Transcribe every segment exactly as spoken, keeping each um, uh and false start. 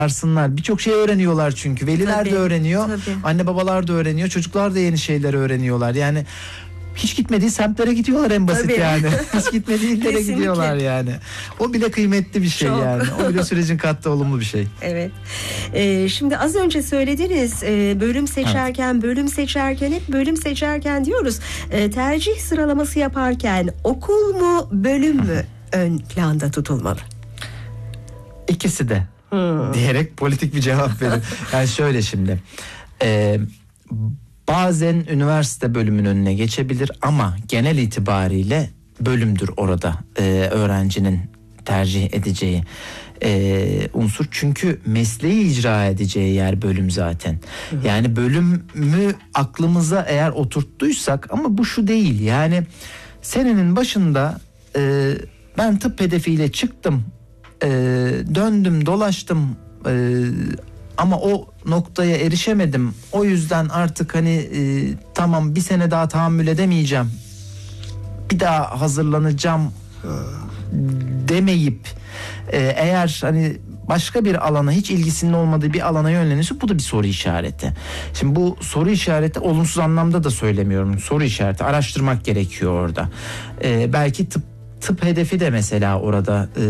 Varsınlar. Birçok şey öğreniyorlar çünkü. Veliler Tabii, de öğreniyor. tabii. Anne babalar da öğreniyor. Çocuklar da yeni şeyler öğreniyorlar. Yani hiç gitmediği semtlere gidiyorlar en basit Tabii. yani. Hiç gitmediği illere Kesinlikle. gidiyorlar yani. O bile kıymetli bir şey Çok. yani. O bile sürecin kattığı olumlu bir şey. Evet. Ee, şimdi az önce söylediniz, e, bölüm seçerken, bölüm seçerken hep bölüm seçerken diyoruz. E, tercih sıralaması yaparken okul mu, bölüm mü ön planda tutulmalı? İkisi de. Hmm. Diyerek politik bir cevap verin. Yani şöyle şimdi. E, bazen üniversite bölümün önüne geçebilir ama genel itibariyle bölümdür orada e, öğrencinin tercih edeceği e, unsur. Çünkü mesleği icra edeceği yer bölüm zaten. Hı hı. Yani bölümü aklımıza eğer oturttuysak, ama bu şu değil yani senenin başında e, ben tıp hedefiyle çıktım, e, döndüm dolaştım, e, ama o noktaya erişemedim. O yüzden artık hani e, tamam bir sene daha tahammül edemeyeceğim, bir daha hazırlanacağım demeyip e, eğer hani başka bir alana, hiç ilgisinin olmadığı bir alana yönlenirse, bu da bir soru işareti. Şimdi bu soru işareti olumsuz anlamda da söylemiyorum. Soru işareti, araştırmak gerekiyor orada. E, belki tıp tıp hedefi de mesela orada e,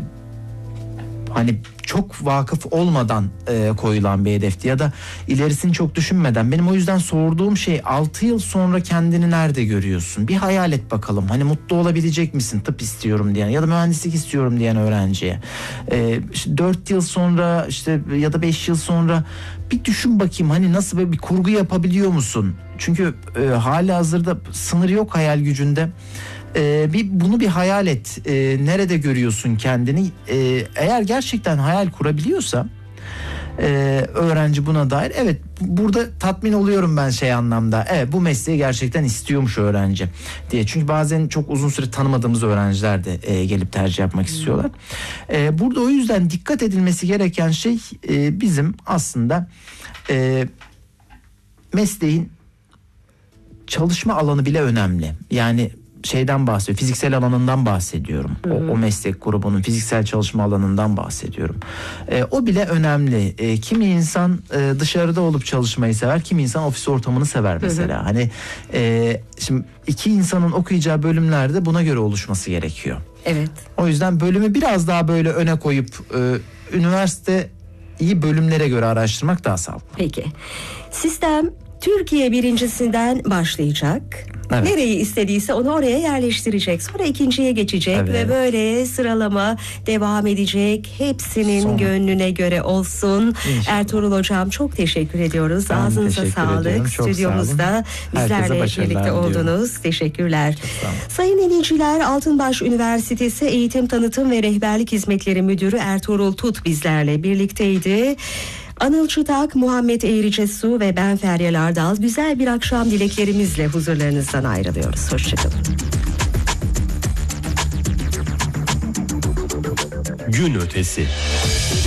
hani çok vakıf olmadan e, koyulan bir hedefti ya da ilerisini çok düşünmeden. Benim o yüzden sorduğum şey, altı yıl sonra kendini nerede görüyorsun? Bir hayal et bakalım. Hani mutlu olabilecek misin tıp istiyorum diyen ya da mühendislik istiyorum diyen öğrenciye. E, işte dört yıl sonra işte ya da beş yıl sonra bir düşün bakayım, hani nasıl böyle bir kurgu yapabiliyor musun? Çünkü e, hali hazırda sınır yok hayal gücünde. Ee, bir bunu bir hayal et. Ee, nerede görüyorsun kendini? Ee, eğer gerçekten hayal kurabiliyorsa e, öğrenci buna dair, evet, burada tatmin oluyorum ben şey anlamda. Evet, bu mesleği gerçekten istiyormuş öğrenci diye. Çünkü bazen çok uzun süre tanımadığımız öğrenciler de e, gelip tercih yapmak istiyorlar. E, burada o yüzden dikkat edilmesi gereken şey e, bizim aslında e, mesleğin çalışma alanı bile önemli. Yani şeyden bahsediyorum, fiziksel alanından bahsediyorum. O, o meslek grubunun fiziksel çalışma alanından bahsediyorum. E, o bile önemli. E, kimi insan e, dışarıda olup çalışmayı sever, kimi insan ofis ortamını sever mesela. Hı hı. Hani e, şimdi iki insanın okuyacağı bölümlerde buna göre oluşması gerekiyor. Evet. O yüzden bölümü biraz daha böyle öne koyup e, üniversiteyi bölümlere göre araştırmak daha sağlıklı. Peki. Sistem Türkiye birincisinden başlayacak. Evet. Nereyi istediyse onu oraya yerleştirecek. Sonra ikinciye geçecek, evet, ve böyle sıralama devam edecek. Hepsinin Son. gönlüne göre olsun. İnşallah. Ertuğrul Hocam, çok teşekkür ediyoruz. Ben Ağzınıza teşekkür sağlık. Stüdyomuzda bizlerle birlikte oldunuz. Teşekkürler. Sayın dinleyiciler, Altınbaş Üniversitesi Eğitim Tanıtım ve Rehberlik Hizmetleri Müdürü Ertuğrul Tut bizlerle birlikteydi. Anıl Çıtak, Muhammed Eğricesu ve ben Feryal Ardal güzel bir akşam dileklerimizle huzurlarınızdan ayrılıyoruz. Hoşçakalın. Gün ötesi.